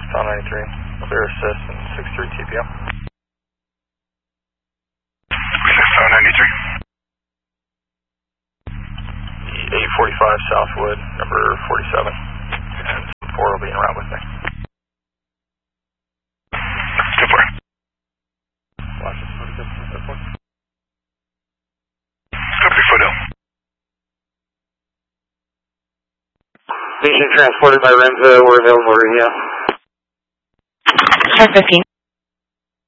South 93, clear assist and 63 TPO. South 93. 845 Southwood, number 47, and 4 will be en route with me. Step 4. Copy, Fidel. Patient transported by Renzo, we're available right now. Car 15.